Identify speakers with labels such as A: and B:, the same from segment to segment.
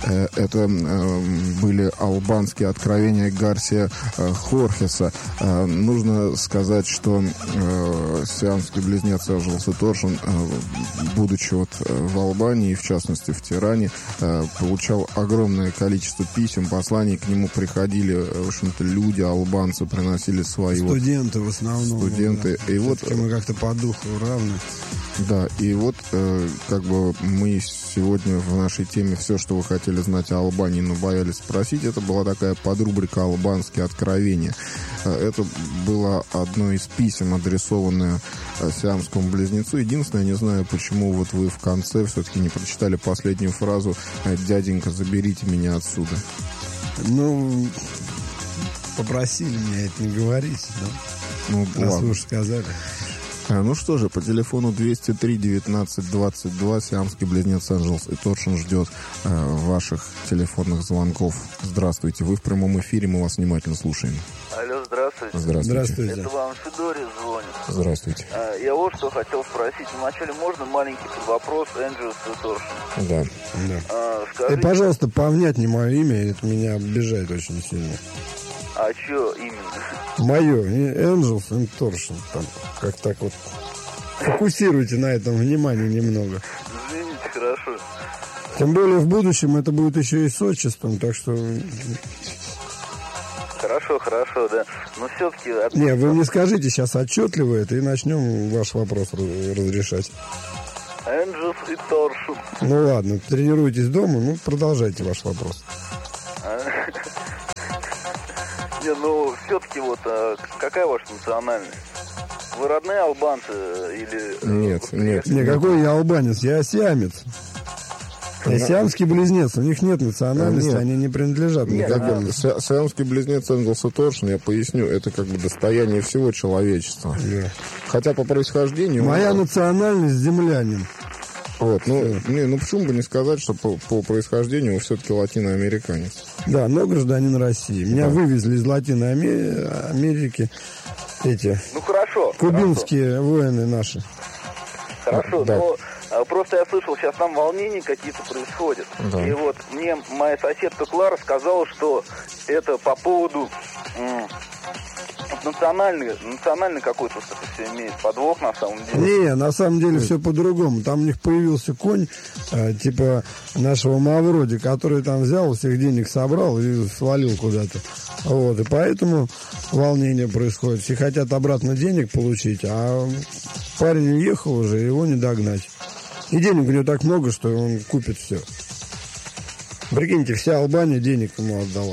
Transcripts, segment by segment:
A: Это были албанские откровения Гарсия Хорхеса. Нужно сказать, что сиамский близнец Энджелс и Торшен, будучи вот в Албании, в частности в Тиране, получал огромное количество писем, посланий. К нему приходили, в общем-то, люди, албанцы, приносили свои...
B: Студенты в основном.
A: Студенты.
B: Да.
A: И вот...
B: Мы как-то по духу равны.
A: Да, и вот как бы мы сегодня в нашей теме все, что вы хотели знать о Албании, но боялись спросить, это была такая подрубрика «Албанские откровения». Это было одно из писем, адресованное сиамскому близнецу. Единственное, я не знаю, почему вот вы в конце все-таки не прочитали последнюю фразу «Дяденька, заберите меня отсюда».
B: Ну, попросили меня это не говорить, да?
A: Ну,
B: раз
A: ладно.
B: вы уж сказали.
A: Ну что же, по телефону 203-19-22 сиамский близнец Энджелс и Торшен ждет ваших телефонных звонков. Здравствуйте, вы в прямом эфире, мы вас внимательно слушаем.
C: Алло, здравствуйте.
A: Здравствуйте.
C: Это вам Федорий звонит.
A: Здравствуйте.
C: Я вот что хотел спросить. Вначале можно маленький вопрос Энджелс и Торшен?
A: Да.
B: И, пожалуйста, повнятнее мое имя, это меня обижает очень сильно.
C: А что именно?
B: Мое, Энджелс и Торшен. Там, как так вот. Фокусируйте на этом внимание немного.
C: Извините, хорошо.
B: Тем более в будущем это будет еще и с отчеством, так что...
C: Хорошо, да. Но все-таки...
B: Не, вы мне скажите сейчас отчетливо это, и начнем ваш вопрос разрешать.
C: Энджелс и Торшен.
B: Ну ладно, тренируйтесь дома, ну продолжайте ваш вопрос.
C: Не, ну все-таки вот какая ваша национальность? Вы родные албанцы или...
A: Нет.
B: Не, какой я албанец, я сиамец. Я сиамский близнец, у них нет национальности,
A: Нет.
B: они не принадлежат никакому.
A: Сиамский близнец Энджелс и Торшен, я поясню, это как бы достояние всего человечества.
B: Да.
A: Хотя по происхождению...
B: Моя национальность землянин.
A: Вот, ну почему бы не сказать, что по происхождению вы все-таки латиноамериканец.
B: Да, но гражданин России. Меня вывезли из Латинной Америки эти
C: Ну хорошо.
B: кубинские воины наши.
C: Хорошо,
A: Да.
C: но просто я слышал, сейчас там волнения какие-то происходят.
A: Да.
C: И вот мне моя соседка Клара сказала, что это по поводу национальный какой-то вот это все имеет подвох на самом деле.
B: Не, на самом деле все по-другому. Там у них появился конь, типа нашего Мавроди, который там взял, у всех денег собрал и свалил куда-то. Вот, и поэтому волнение происходит. Все хотят обратно денег получить, а парень уехал уже, его не догнать. И денег у него так много, что он купит все. Прикиньте, вся Албания денег ему отдала.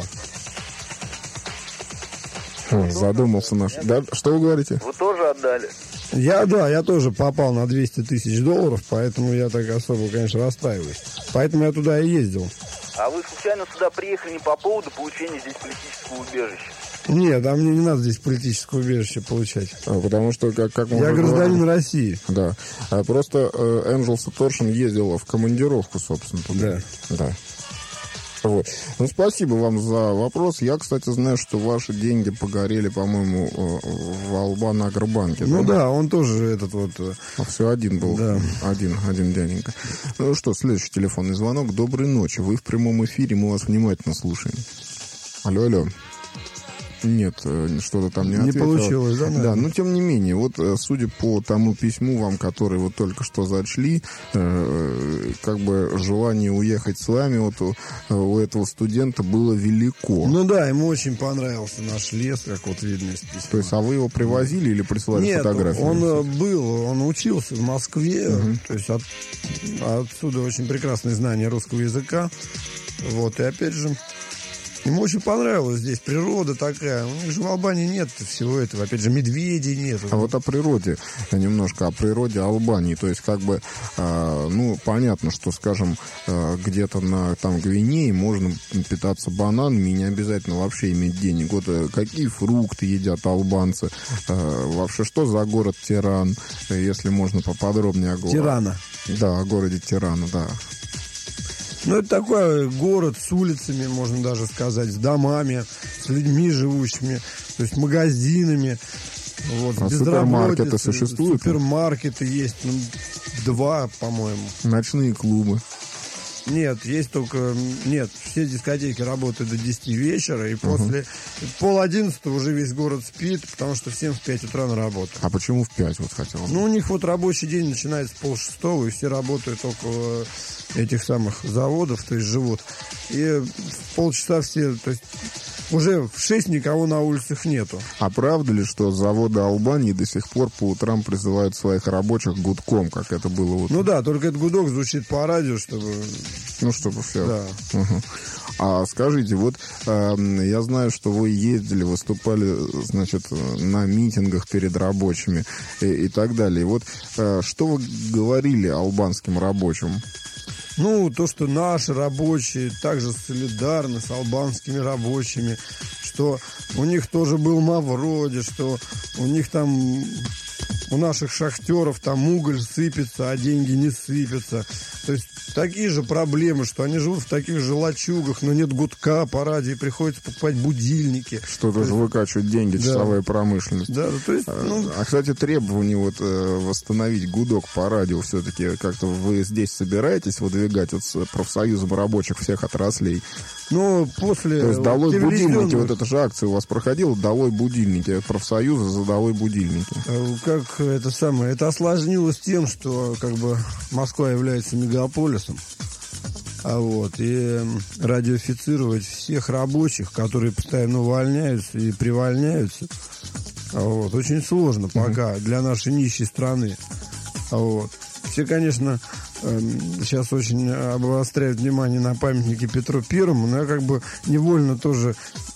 A: Задумался наш... Да, что вы говорите?
C: Вы тоже отдали?
B: Я тоже попал на $200 тысяч, поэтому я так особо, конечно, расстраиваюсь. Поэтому я туда и ездил.
C: А вы случайно сюда приехали не по поводу получения здесь политического убежища?
B: Нет, а мне не надо здесь политическое убежище получать.
A: Потому что, как мы
B: Я
A: уже
B: гражданин
A: говорили,
B: России.
A: Да. Просто Энджелс и Торшен ездил в командировку, собственно, туда. Да. Вот. Ну, спасибо вам за вопрос. Я, кстати, знаю, что ваши деньги погорели, по-моему, в Албан-Агробанке.
B: Ну да, он тоже этот вот...
A: Все один был.
B: Да.
A: Один дяденька. Ну что, следующий телефонный звонок. Доброй ночи. Вы в прямом эфире, мы вас внимательно слушаем. Алло. Нет, что-то там не ответило.
B: Не получилось, да?
A: Да, но тем не менее, вот судя по тому письму вам, которое вот только что зачли, как бы желание уехать с вами вот у этого студента было велико.
B: Ну да, ему очень понравился наш лес, как вот видно из письма.
A: То есть, а вы его привозили или присылали
B: Нет,
A: фотографии?
B: он учился в Москве, то есть отсюда очень прекрасное знание русского языка. Вот, и опять же, ему очень понравилось здесь природа такая. У них же в Албании нет всего этого. Опять же, медведей нет.
A: А вот о природе, немножко о природе Албании. То есть, как бы, понятно, что, скажем, где-то на Гвинее можно питаться бананами и не обязательно вообще иметь денег. Вот какие фрукты едят албанцы? Вообще, что за город Тиран? Если можно поподробнее о городе.
B: Тирана.
A: Да, о городе Тирана, да.
B: Ну, это такой город с улицами, можно даже сказать, с домами, с людьми живущими, то есть магазинами. Вот,
A: а супермаркеты существуют?
B: Супермаркеты есть, 2, по-моему.
A: Ночные клубы.
B: Нет, есть только... Нет, все дискотеки работают до 10 вечера, и после 10:30 уже весь город спит, потому что всем в 5 утра на работу.
A: А почему в 5, вот хотел бы?
B: Ну, у них вот рабочий день начинается с 5:30, и все работают около этих самых заводов, то есть живут. И в полчаса все... То есть уже в 6 никого на улицах нету.
A: А правда ли, что заводы Албании до сих пор по утрам призывают своих рабочих гудком, как это было вот...
B: Ну да, только этот гудок звучит по радио, чтобы...
A: Ну, чтобы все...
B: Да.
A: Угу. А скажите, вот я знаю, что вы ездили, выступали, значит, на митингах перед рабочими и так далее. Вот что вы говорили албанским рабочим?
B: Ну, то, что наши рабочие также солидарны с албанскими рабочими, что у них тоже был Мавроди, что у них там, у наших шахтеров там уголь сыпется, а деньги не сыпятся. То есть такие же проблемы, что они живут в таких же лачугах, но нет гудка по радио, и приходится покупать будильники.
A: Что тоже выкачивать деньги,
B: да.
A: Часовая промышленность.
B: Да, то есть, ну...
A: А, кстати, требование вот восстановить гудок по радио все-таки как-то вы здесь собираетесь выдвигать вот с профсоюзом рабочих всех отраслей?
B: Ну, после...
A: То есть долой будильники, вот эта же акция у вас проходила, долой будильники, профсоюза за долой будильники.
B: Как это самое, это осложнилось тем, что как бы Москва является мегаполисом, и радиофицировать всех рабочих, которые постоянно увольняются и привольняются, очень сложно пока для нашей нищей страны. Все, конечно, сейчас очень обостряют внимание на памятнике Петру Первому, но я как бы невольно тоже